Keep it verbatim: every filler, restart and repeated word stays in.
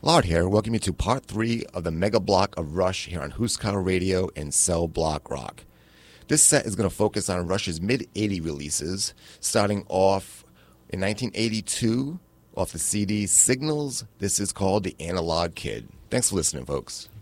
Lard here, welcome you to part three of the Mega Block of Rush here on Huskar Radio and Cell Block Rock. This set is going to focus on Rush's mid-eighties releases, starting off in nineteen eighty-two off the C D Signals. This is called The Analog Kid. Thanks for listening, folks.